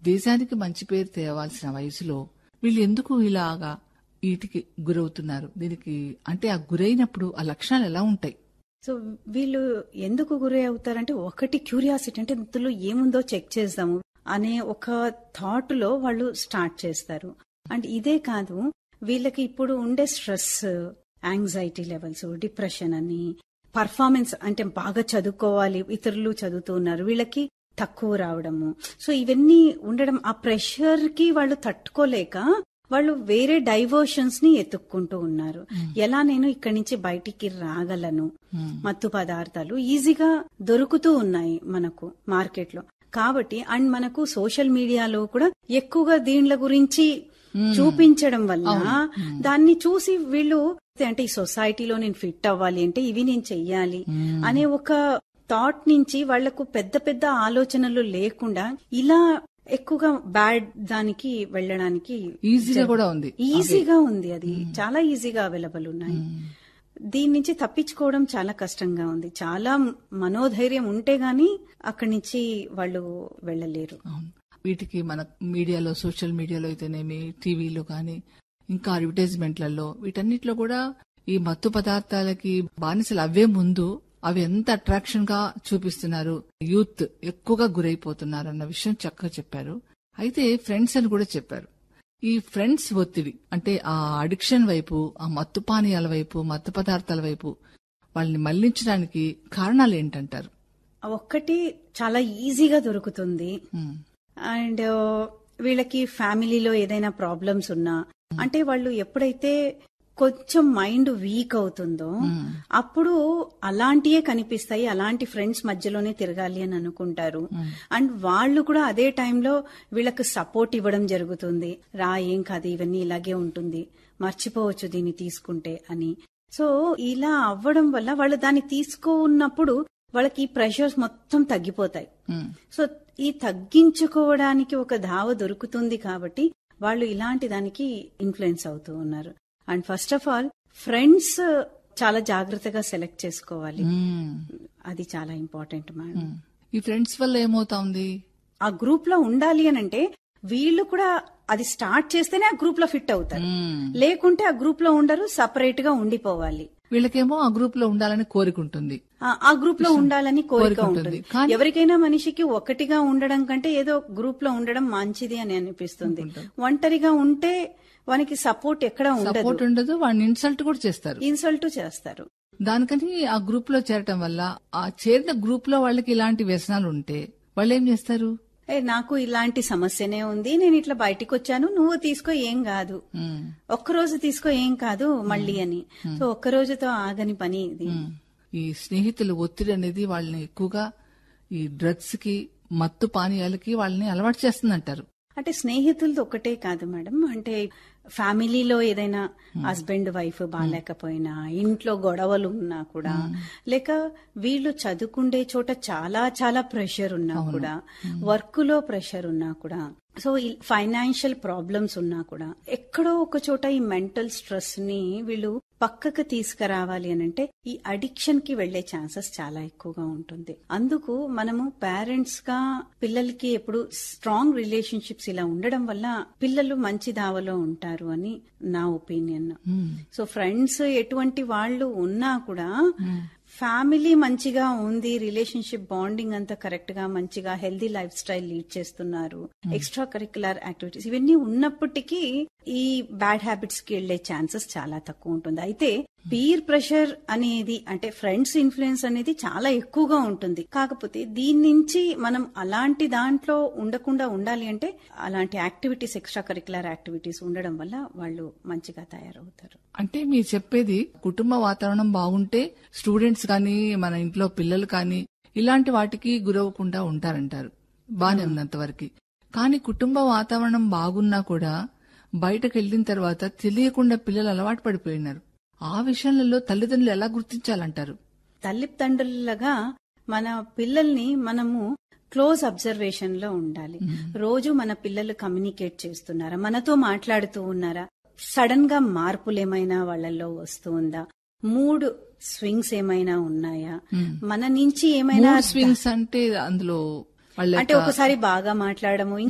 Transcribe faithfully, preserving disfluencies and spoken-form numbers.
దేశానికి మంచి పేరు తేవాల్సిన వయసులో వీళ్ళు ఎందుకు ఇలాగా వీటికి గురవుతున్నారు? దీనికి అంటే ఆ గురైనప్పుడు ఆ లక్షణాలు ఎలా ఉంటాయి? సో వీళ్ళు ఎందుకు గురి అవుతారంటే, ఒకటి క్యూరియాసిటీ, అంటే ఇందులో ఏముందో చెక్ చేద్దాము అనే ఒక థాట్ లో వాళ్ళు స్టార్ట్ చేస్తారు. అండ్ ఇదే కాదు, వీళ్ళకి ఇప్పుడు ఉండే స్ట్రెస్, యాంగ్జైటీ లెవెల్స్, డిప్రెషన్ అని, పర్ఫార్మెన్స్ అంటే బాగా చదువుకోవాలి, ఇతరులు చదువుతున్నారు, వీళ్ళకి తక్కువ రావడము. సో ఇవన్నీ ఉండడం, ఆ ప్రెషర్ కి వాళ్ళు తట్టుకోలేక వాళ్ళు వేరే డైవర్షన్స్ ని ఎత్తుక్కుంటూ ఉన్నారు. ఎలా నేను ఇక్కడి నుంచి బయటికి రాగలను? మత్తు పదార్థాలు ఈజీగా దొరుకుతూ ఉన్నాయి మనకు మార్కెట్ లో కాబట్టి, అండ్ మనకు సోషల్ మీడియాలో కూడా ఎక్కువగా దీనిల గురించి చూపించడం వల్ల దాన్ని చూసి వీళ్ళు అంటే ఈ సొసైటీలో నేను ఫిట్ అవ్వాలి అంటే ఇవి నేను చెయ్యాలి అనే ఒక థాట్ నుంచి వాళ్లకు పెద్ద పెద్ద ఆలోచనలు లేకుండా ఇలా ఎక్కువగా బ్యాడ్ దానికి వెళ్ళడానికి ఈజీగా కూడా ఉంది. ఈజీగా ఉంది, అది చాలా ఈజీగా అవైలబుల్ ఉన్నాయి. దీని నుంచి తప్పించుకోవడం చాలా కష్టంగా ఉంది. చాలా మనోధైర్యం ఉంటే గాని అక్కడి నుంచి వాళ్ళు వెళ్ళలేరు. వీటికి మన మీడియాలో, సోషల్ మీడియాలో అయితేనేమి, టీవీలో కానీ ఇంకా అడ్వర్టైజ్మెంట్లలో, వీటన్నిటిలో కూడా ఈ మత్తు పదార్థాలకి బానిసలు అవే ముందు అవి ఎంత అట్రాక్షన్ గా చూపిస్తున్నారు, యూత్ ఎక్కువగా గురైపోతున్నారు అన్న విషయం చక్కగా చెప్పారు. అయితే ఫ్రెండ్స్ అని కూడా చెప్పారు. ఈ ఫ్రెండ్స్ ఒత్తిడి అంటే ఆ అడిక్షన్ వైపు, ఆ మత్తు పానీయాల వైపు, మత్తు పదార్థాల వైపు వాళ్ళని మళ్లించడానికి కారణాలు ఏంటంటారు? ఒక్కటి చాలా ఈజీగా దొరుకుతుంది. అండ్ వీళ్ళకి ఫ్యామిలీలో ఏదైనా ప్రాబ్లమ్స్ ఉన్నా, అంటే వాళ్ళు ఎప్పుడైతే కొంచెం మైండ్ వీక్ అవుతుందో అప్పుడు అలాంటియే కనిపిస్తాయి, అలాంటి ఫ్రెండ్స్ మధ్యలోనే తిరగాలి అని అనుకుంటారు. అండ్ వాళ్ళు కూడా అదే టైంలో వీళ్ళకి సపోర్ట్ ఇవ్వడం జరుగుతుంది. రా, ఏం కాదు, ఇవన్నీ ఇలాగే ఉంటుంది, మర్చిపోవచ్చు దీన్ని తీసుకుంటే అని. సో ఇలా అవ్వడం వల్ల వాళ్ళు దాన్ని తీసుకున్నప్పుడు వాళ్ళకి ఈ ప్రెషర్స్ మొత్తం తగ్గిపోతాయి. సో ఈ తగ్గించుకోవడానికి ఒక దావ దొరుకుతుంది కాబట్టి వాళ్ళు ఇలాంటి దానికి ఇన్ఫ్లుయెన్స్ అవుతూ ఉన్నారు. And first of all friends చాలా జాగ్రత్తగా సెలెక్ట్ చేసుకోవాలి, అది చాలా ఇంపార్టెంట్ మేడం. ఈ ఫ్రెండ్స్ వల్ల ఏమవుతా ఉంది, ఆ గ్రూప్ లో ఉండాలి అని అంటే వీళ్ళు కూడా అది స్టార్ట్ చేస్తేనే ఆ గ్రూప్ లో ఫిట్ అవుతారు, లేకుంటే ఆ గ్రూప్ లో ఉండరు, సపరేట్ గా ఉండిపోవాలి. వీళ్ళకేమో ఆ గ్రూప్ లో ఉండాలని కోరికుంటుంది, ఆ గ్రూప్ లో ఉండాలని కోరిక ఉంటుంది. ఎవరికైనా మనిషికి ఒకటిగా ఉండడం కంటే ఏదో గ్రూప్ లో ఉండడం మంచిది అని అనిపిస్తుంది. ఒంటరిగా ఉంటే వానికి సపోర్ట్ ఎక్కడ ఉండదు, వాడిని ఇన్సల్ట్ కూడా చేస్తారు, ఇన్సల్ట్ చేస్తారు. దానికని ఆ గ్రూప్ లో చేరటం వల్ల ఆ చేరిన గ్రూప్ లో వాళ్ళకి ఇలాంటి వ్యసనాలు ఉంటే వాళ్ళు ఏం చేస్తారు, ఏ నాకు ఇలాంటి సమస్యనే ఉంది, నేను ఇట్లా బయటికి వచ్చాను, నువ్వు తీసుకో ఏం కాదు, ఒక్కరోజు తీసుకో ఏం కాదు మళ్ళీ అని. సో ఒక్క రోజుతో ఆగని పని ఇది. ఈ స్నేహితుల ఒత్తిడి అనేది వాళ్ళని ఎక్కువగా ఈ డ్రగ్స్ కి, మత్తు పానీయాలకి వాళ్ళని అలవాటు చేస్తుందంటారు. అంటే స్నేహితులతో ఒకటే కాదు మేడం, అంటే ఫ్యామిలీలో ఏదైనా హస్బెండ్ వైఫ్ బాగాలేకపోయినా, ఇంట్లో గొడవలు ఉన్నా కూడా, లేక వీళ్ళు చదువుకుండే చోట చాలా చాలా ప్రెషర్ ఉన్నా కూడా, వర్క్ లో ప్రెషర్ ఉన్నా కూడా, సో ఫైనాన్షియల్ ప్రాబ్లమ్స్ ఉన్నా కూడా, ఎక్కడో ఒక చోట ఈ మెంటల్ స్ట్రెస్ ని వీళ్ళు పక్కకు తీసుకురావాలి అని అంటే ఈ అడిక్షన్ కి వెళ్లే ఛాన్సెస్ చాలా ఎక్కువగా ఉంటుంది. అందుకు మనము పేరెంట్స్ గా పిల్లలకి ఎప్పుడు స్ట్రాంగ్ రిలేషన్షిప్స్ ఇలా ఉండడం వల్ల పిల్లలు మంచి దావలో ఉంటారు అని నా ఒపీనియన్. సో ఫ్రెండ్స్ ఎటువంటి వాళ్ళు ఉన్నా కూడా ఫ్యామిలీ మంచిగా ఉంది, రిలేషన్షిప్ బాండింగ్ అంతా కరెక్ట్ గా మంచిగా హెల్దీ లైఫ్ స్టైల్ లీడ్ చేస్తున్నారు, ఎక్స్ట్రా కరిక్యులర్ యాక్టివిటీస్ ఇవన్నీ ఉన్నప్పటికీ ఈ బ్యాడ్ హ్యాబిట్స్ కి వెళ్లే ఛాన్సెస్ చాలా తక్కువ ఉంటుంది. అయితే పీర్ ప్రెషర్ అనేది అంటే ఫ్రెండ్స్ ఇన్ఫ్లుయెన్స్ అనేది చాలా ఎక్కువగా ఉంటుంది. కాకపోతే దీని నుంచి మనం అలాంటి దాంట్లో ఉండకుండా ఉండాలి అంటే అలాంటి యాక్టివిటీస్, ఎక్స్ట్రా కరిక్యులర్ యాక్టివిటీస్ ఉండడం వల్ల వాళ్ళు మంచిగా తయారవుతారు. అంటే మీరు చెప్పేది కుటుంబ వాతావరణం బాగుంటే స్టూడెంట్స్ కానీ, మన ఇంట్లో పిల్లలు కానీ ఇలాంటి వాటికి గురవకుండా ఉంటారంటారు. బానే ఉన్నంత వరకు. కానీ కుటుంబ వాతావరణం బాగున్నా కూడా బయటకు వెళ్లిన తర్వాత తెలియకుండా పిల్లలు అలవాటు పడిపోయినారు. ఆ విషయాలలో తల్లిదండ్రులు ఎలా గుర్తించాలంటారు? తల్లిదండ్రులుగా మన పిల్లల్ని మనము క్లోజ్ అబ్జర్వేషన్ లో ఉండాలి. రోజు మన పిల్లలు కమ్యూనికేట్ చేస్తున్నారా, మనతో మాట్లాడుతూ ఉన్నారా, సడన్ గా మార్పులు ఏమైనా వాళ్ళల్లో వస్తూ ఉందా, మూడ్ స్వింగ్స్ ఏమైనా ఉన్నాయా, మన నుంచి ఏమైనా స్వింగ్స్ అంటే అందులో అంటే ఒకసారి బాగా మాట్లాడము,